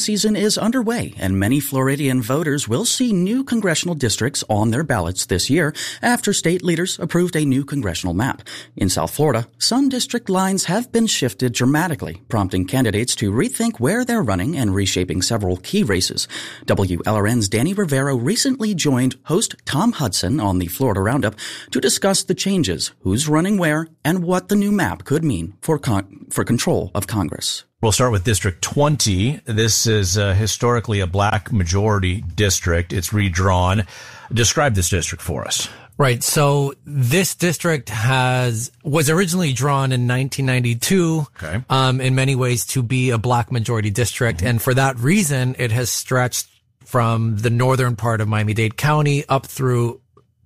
season is underway, and many Floridian voters will see new congressional districts on their ballots this year after state leaders approved a new congressional map. In South Florida, some district lines have been shifted dramatically, prompting candidates to rethink where they're running and reshaping several key races. WLRN's Danny Rivero recently joined host Tom Hudson on the Florida Roundup to discuss the changes, who's running where, and what the new map could mean for control of Congress. We'll start with District 20. This is historically a black majority district. It's redrawn. Describe this district for us. Right. So this district was originally drawn in 1992, in many ways to be a black majority district. Mm-hmm. And for that reason, it has from the northern part of Miami-Dade County up through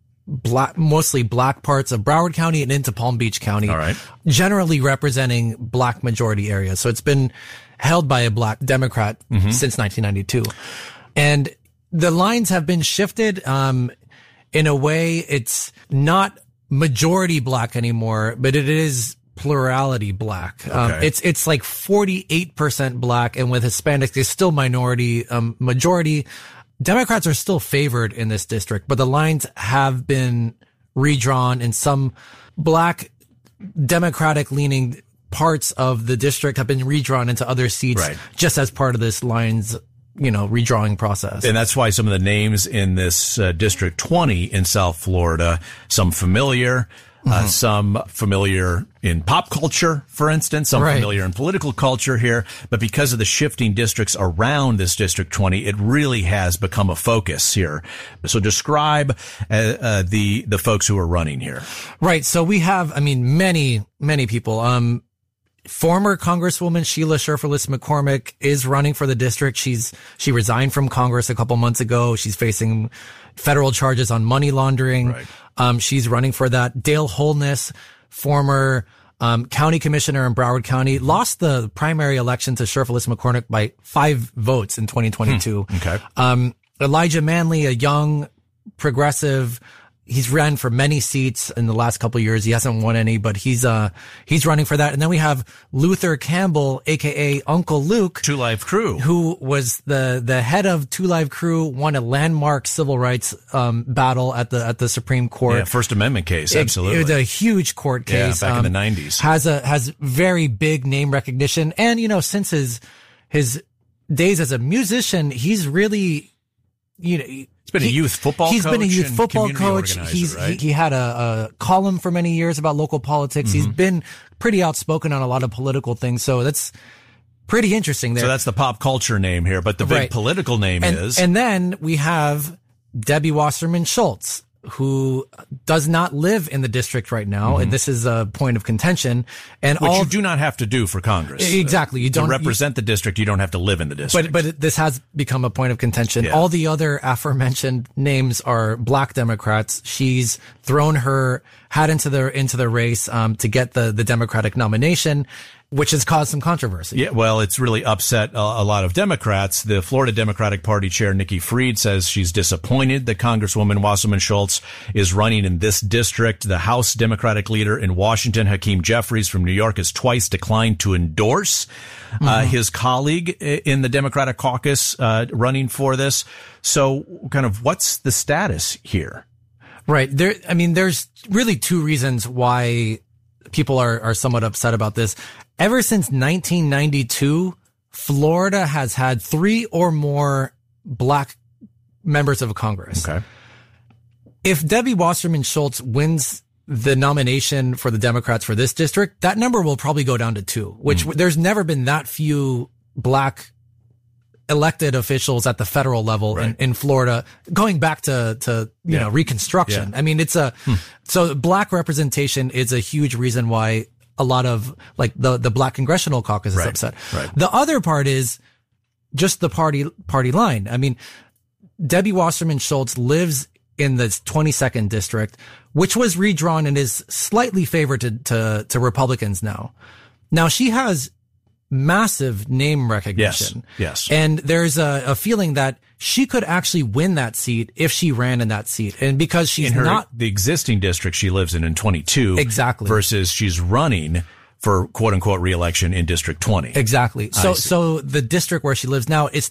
mostly black parts of Broward County and into Palm Beach County, generally representing black majority areas. So it's been held by a black Democrat since 1992. And the lines have been shifted. In a way, it's not majority black anymore, but it is plurality black. It's like 48% black, and with Hispanics, it's still majority. Democrats are still favored in this district, but the lines have been redrawn, and some black Democratic leaning parts of the district have been redrawn into other seats just as part of this lines, redrawing process. And that's why some of the names in this District 20 in South Florida, some familiar, some familiar in pop culture, for instance, some familiar in political culture here. But because of the shifting districts around this District 20, it really has become a focus here. So describe the folks who are running here. Right. So we have, many people. Former Congresswoman Sheila Sherfurless McCormick is running for the district. She resigned from Congress a couple months ago. She's facing federal charges on money laundering. She's running for that. Dale Holness, former county commissioner in Broward County, lost the primary election to Sherfurless McCormick by 5 votes in 2022. Elijah Manley, a young progressive, he's ran for many seats in the last couple of years. He hasn't won any, but he's running for that. And then we have Luther Campbell, aka Uncle Luke, Two Live Crew, who was the head of Two Live Crew, won a landmark civil rights battle at the Supreme Court. Yeah, First Amendment case, absolutely. It was a huge court case. Yeah, back in the 90s. Has very big name recognition, and since his days as a musician, he's really He's been a youth football coach. He's been a youth football coach. He had a column for many years about local politics. He's been pretty outspoken on a lot of political things. So that's pretty interesting there. So that's the pop culture name here, but the big political name is. And then we have Debbie Wasserman Schultz, who does not live in the district right now. And this is a point of contention. And which you do not have to do for Congress. Exactly. You don't represent the district. You don't have to live in the district. But this has become a point of contention. Yeah. All the other aforementioned names are black Democrats. She's thrown her hat into the race, to get the Democratic nomination, which has caused some controversy. Yeah, well, it's really upset a lot of Democrats. The Florida Democratic Party chair, Nikki Fried, says she's disappointed that Congresswoman Wasserman Schultz is running in this district. The House Democratic leader in Washington, Hakeem Jeffries from New York, has twice declined to endorse his colleague in the Democratic caucus running for this. So kind of what's the status here? Right. There's really 2 reasons why people are somewhat upset about this. Ever since 1992, Florida has had 3 or more black members of Congress. Okay. If Debbie Wasserman Schultz wins the nomination for the Democrats for this district, that number will probably go down to 2, which there's never been that few black elected officials at the federal level in Florida, going back to Reconstruction. Yeah. So black representation is a huge reason why a lot of the black congressional caucus is upset. The other part is just the party line. Debbie Wasserman Schultz lives in the 22nd district, which was redrawn and is slightly favored to Republicans now. Now she has massive name recognition. Yes. And there's a feeling that she could actually win that seat if she ran in that seat. And because she's not the existing district she lives in 22. Exactly. Versus she's running for quote unquote re-election in District 20. Exactly. So the district where she lives now, it's